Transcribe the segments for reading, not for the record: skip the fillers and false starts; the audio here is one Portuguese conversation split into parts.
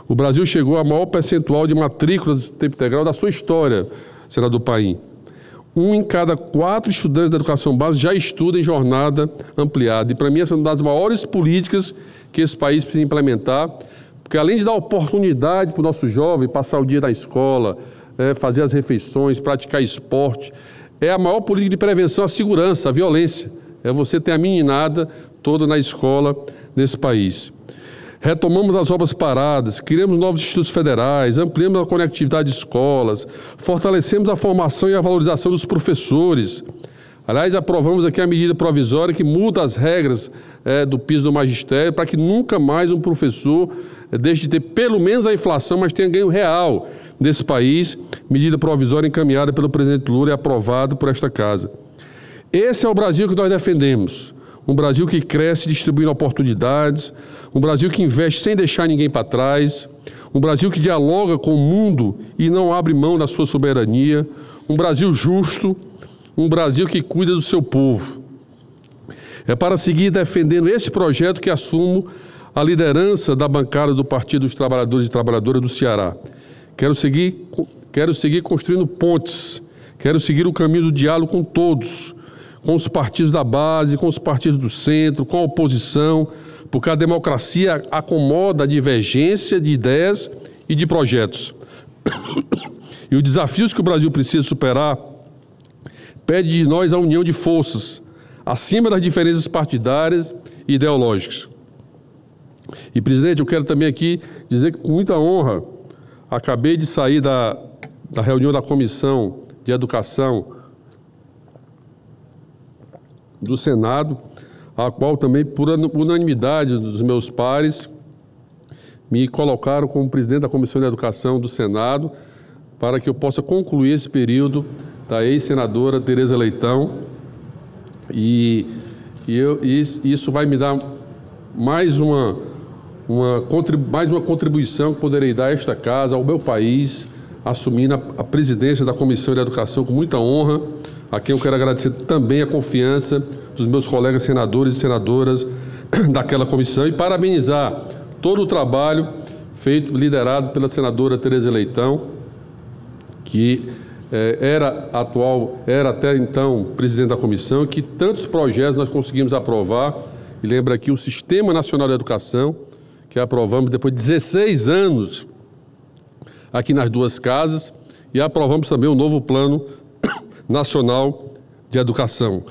O Brasil chegou ao maior percentual de matrículas de tempo integral da sua história, senador Paim. 1 em cada 4 estudantes da educação básica já estuda em jornada ampliada. E, para mim, essa é uma das maiores políticas que esse país precisa implementar, porque, além de dar oportunidade para o nosso jovem passar o dia na escola, fazer as refeições, praticar esporte, é a maior política de prevenção à segurança, à violência. É você ter a meninada toda na escola nesse país. Retomamos as obras paradas, criamos novos institutos federais, ampliamos a conectividade de escolas, fortalecemos a formação e a valorização dos professores. Aliás, aprovamos aqui a medida provisória que muda as regras do piso do magistério para que nunca mais um professor deixe de ter pelo menos a inflação, mas tenha ganho real nesse país. Medida provisória encaminhada pelo presidente Lula e aprovada por esta casa. Esse é o Brasil que nós defendemos. Um Brasil que cresce distribuindo oportunidades, um Brasil que investe sem deixar ninguém para trás, um Brasil que dialoga com o mundo e não abre mão da sua soberania, um Brasil justo, um Brasil que cuida do seu povo. É para seguir defendendo esse projeto que assumo a liderança da bancada do Partido dos Trabalhadores e Trabalhadoras do Ceará. Quero seguir construindo pontes, quero seguir o caminho do diálogo com todos, com os partidos da base, com os partidos do centro, com a oposição, porque a democracia acomoda a divergência de ideias e de projetos. E os desafios que o Brasil precisa superar pede de nós a união de forças, acima das diferenças partidárias e ideológicas. E, presidente, eu quero também aqui dizer que, com muita honra, acabei de sair da reunião da Comissão de Educação do Senado, a qual também, por unanimidade dos meus pares, me colocaram como presidente da Comissão de Educação do Senado, para que eu possa concluir esse período da ex-senadora Tereza Leitão. E isso vai me dar mais uma contribuição que poderei dar a esta casa, ao meu país, assumindo a presidência da Comissão de Educação com muita honra, a quem eu quero agradecer também a confiança dos meus colegas senadores e senadoras daquela comissão e parabenizar todo o trabalho liderado pela senadora Tereza Leitão, que era até então presidente da comissão, que tantos projetos nós conseguimos aprovar. E lembra aqui o Sistema Nacional de Educação, que aprovamos depois de 16 anos aqui nas duas casas, e aprovamos também o novo Plano Nacional de Educação.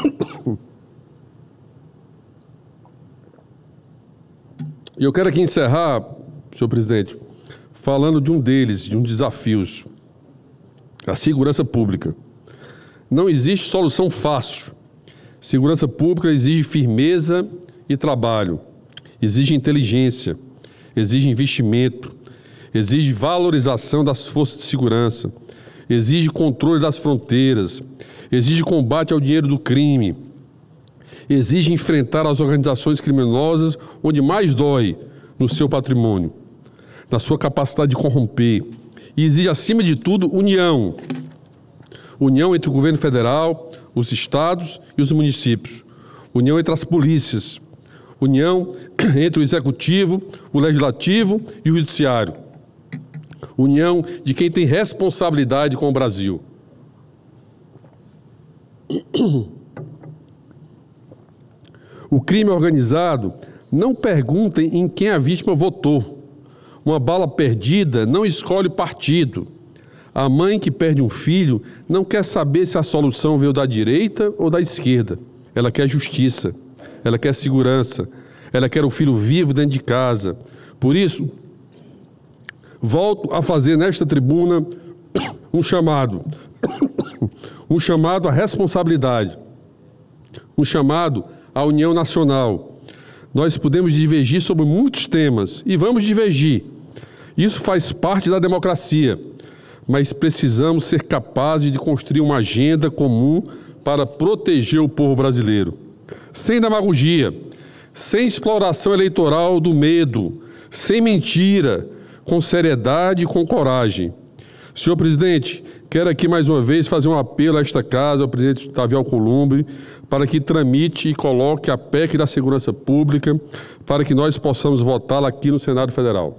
E eu quero aqui encerrar, senhor presidente, falando de um deles, de um desafio, a segurança pública. Não existe solução fácil. Segurança pública exige firmeza e trabalho, exige inteligência, exige investimento, exige valorização das forças de segurança, exige controle das fronteiras, exige combate ao dinheiro do crime, exige enfrentar as organizações criminosas onde mais dói, no seu patrimônio, na sua capacidade de corromper, e exige, acima de tudo, união. União entre o governo federal, os estados e os municípios. União entre as polícias. União entre o executivo, o legislativo e o judiciário. União de quem tem responsabilidade com o Brasil. O crime organizado não pergunta em quem a vítima votou. Uma bala perdida não escolhe partido. A mãe que perde um filho não quer saber se a solução veio da direita ou da esquerda. Ela quer justiça, ela quer segurança, ela quer o filho vivo dentro de casa. Por isso, volto a fazer nesta tribuna um chamado à responsabilidade, um chamado à união nacional. Nós podemos divergir sobre muitos temas e vamos divergir. Isso faz parte da democracia, mas precisamos ser capazes de construir uma agenda comum para proteger o povo brasileiro. Sem demagogia, sem exploração eleitoral do medo, sem mentira, com seriedade e com coragem. Senhor presidente, quero aqui mais uma vez fazer um apelo a esta casa, ao presidente Davi Alcolumbre, para que tramite e coloque a PEC da segurança pública, para que nós possamos votá-la aqui no Senado Federal.